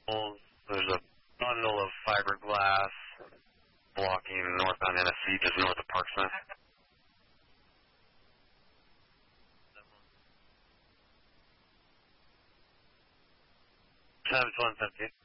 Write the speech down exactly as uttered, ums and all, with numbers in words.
There's a bundle of fiberglass blocking northbound N S C just north of Parksmith. Times one seventeen.